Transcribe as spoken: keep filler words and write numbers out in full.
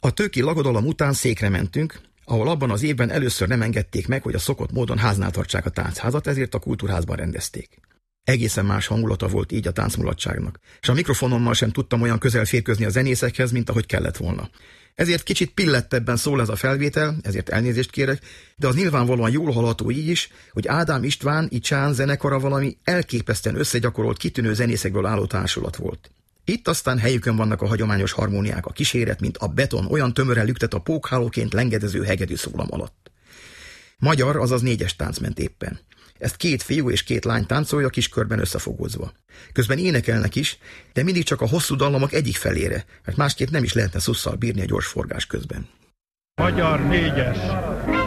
A tőki lakodalom után székre mentünk, ahol abban az évben először nem engedték meg, hogy a szokott módon háznál tartsák a táncházat, ezért a kultúrházban rendezték. Egészen más hangulata volt így a táncmulatságnak, és a mikrofonommal sem tudtam olyan közel férkőzni a zenészekhez, mint ahogy kellett volna. Ezért kicsit pillettebben szól ez a felvétel, ezért elnézést kérek, de az nyilvánvalóan jól hallható így is, hogy Ádám István Icsán zenekara valami elképesztően összegyakorolt, kitűnő zenészekből álló társulat volt. Itt aztán helyükön vannak a hagyományos harmóniák, a kíséret, mint a beton, olyan tömören lüktet a pókhálóként lengedező hegedű szólam alatt. Magyar, azaz négyes tánc ment éppen. Ezt két fiú és két lány táncolja kis körben összefogózva. Közben énekelnek is, de mindig csak a hosszú dallamok egyik felére, mert másképp nem is lehetne szusszal bírni a gyors forgás közben. Magyar négyes.